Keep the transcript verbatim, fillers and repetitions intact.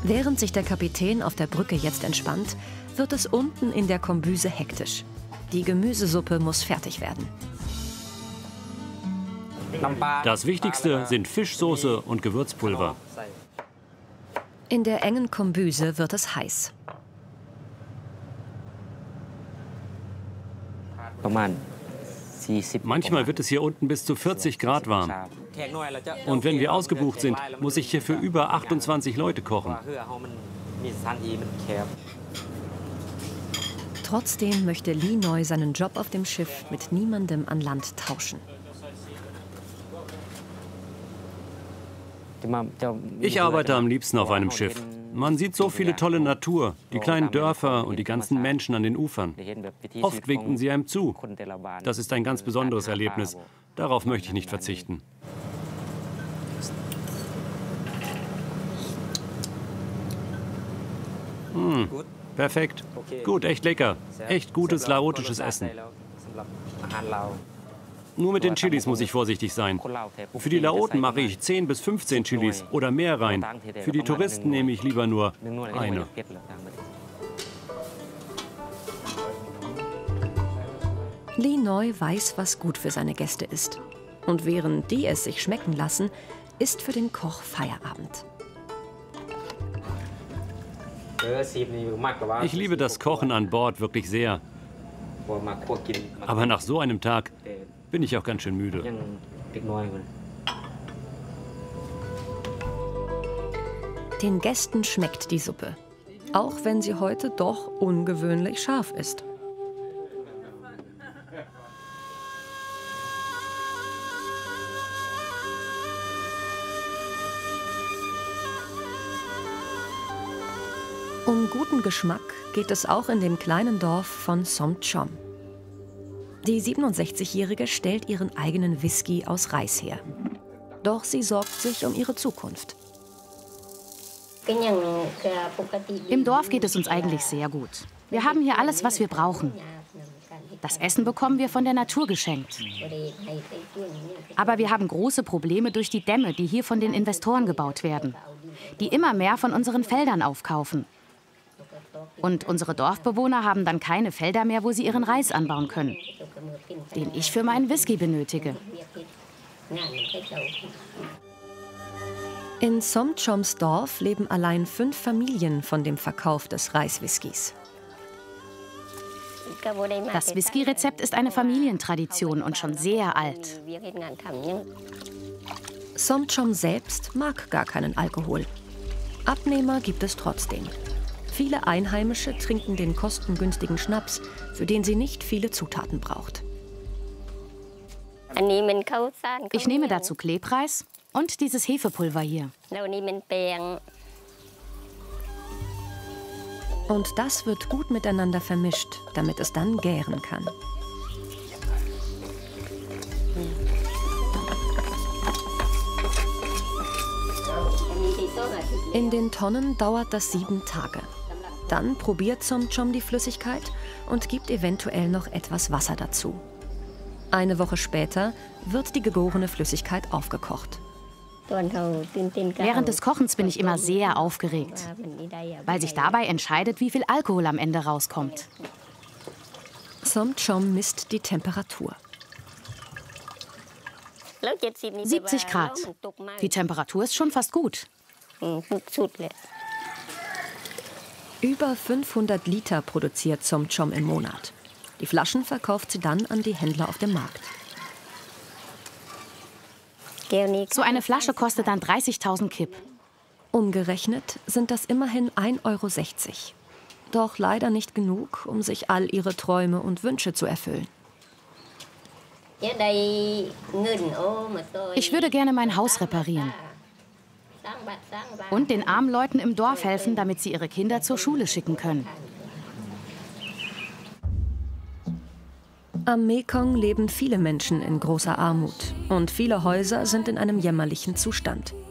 Während sich der Kapitän auf der Brücke jetzt entspannt, wird es unten in der Kombüse hektisch. Die Gemüsesuppe muss fertig werden. Das Wichtigste sind Fischsoße und Gewürzpulver. In der engen Kombüse wird es heiß. Manchmal wird es hier unten bis zu vierzig Grad warm. Und wenn wir ausgebucht sind, muss ich hier für über achtundzwanzig Leute kochen. Trotzdem möchte Lee Noi seinen Job auf dem Schiff mit niemandem an Land tauschen. Ich arbeite am liebsten auf einem Schiff. Man sieht so viele tolle Natur, die kleinen Dörfer und die ganzen Menschen an den Ufern. Oft winken sie einem zu. Das ist ein ganz besonderes Erlebnis. Darauf möchte ich nicht verzichten. Hm, perfekt. Gut, echt lecker. Echt gutes laotisches Essen. Nur mit den Chilis muss ich vorsichtig sein. Für die Laoten mache ich zehn bis fünfzehn Chilis oder mehr rein. Für die Touristen nehme ich lieber nur eine. Lee Noi weiß, was gut für seine Gäste ist. Und während die es sich schmecken lassen, ist für den Koch Feierabend. Ich liebe das Kochen an Bord wirklich sehr. Aber nach so einem Tag bin ich auch ganz schön müde. Den Gästen schmeckt die Suppe, auch wenn sie heute doch ungewöhnlich scharf ist. Um guten Geschmack geht es auch in dem kleinen Dorf von Som Chom. Die siebenundsechzigjährige stellt ihren eigenen Whisky aus Reis her. Doch sie sorgt sich um ihre Zukunft. Im Dorf geht es uns eigentlich sehr gut. Wir haben hier alles, was wir brauchen. Das Essen bekommen wir von der Natur geschenkt. Aber wir haben große Probleme durch die Dämme, die hier von den Investoren gebaut werden, die immer mehr von unseren Feldern aufkaufen. Und unsere Dorfbewohner haben dann keine Felder mehr, wo sie ihren Reis anbauen können, den ich für meinen Whisky benötige. In Som Choms Dorf leben allein fünf Familien von dem Verkauf des Reiswhiskys. Das Whisky-Rezept ist eine Familientradition und schon sehr alt. Som Chom selbst mag gar keinen Alkohol. Abnehmer gibt es trotzdem. Viele Einheimische trinken den kostengünstigen Schnaps, für den sie nicht viele Zutaten braucht. Ich nehme dazu Klebreis und dieses Hefepulver hier. Und das wird gut miteinander vermischt, damit es dann gären kann. In den Tonnen dauert das sieben Tage. Dann probiert Som Chom die Flüssigkeit und gibt eventuell noch etwas Wasser dazu. Eine Woche später wird die gegorene Flüssigkeit aufgekocht. Während des Kochens bin ich immer sehr aufgeregt, weil sich dabei entscheidet, wie viel Alkohol am Ende rauskommt. Som Chom misst die Temperatur. siebzig Grad. Die Temperatur ist schon fast gut. Über fünfhundert Liter produziert Som Chom im Monat. Die Flaschen verkauft sie dann an die Händler auf dem Markt. So eine Flasche kostet dann dreißigtausend Kip. Umgerechnet sind das immerhin ein Euro sechzig. Doch leider nicht genug, um sich all ihre Träume und Wünsche zu erfüllen. Ich würde gerne mein Haus reparieren. Und den armen Leuten im Dorf helfen, damit sie ihre Kinder zur Schule schicken können. Am Mekong leben viele Menschen in großer Armut und viele Häuser sind in einem jämmerlichen Zustand.